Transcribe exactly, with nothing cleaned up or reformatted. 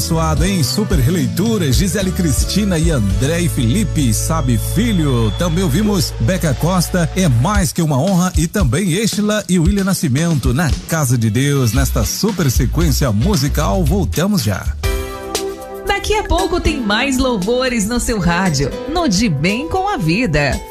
abençoado, hein? Super releitura, Gisele Cristina e André e Felipe, sabe filho. Também ouvimos Beca Costa, É Mais Que Uma Honra, e também Estila e William Nascimento, Na Casa de Deus. Nesta super sequência musical, voltamos já. Daqui a pouco tem mais louvores no seu rádio, no De Bem com a Vida.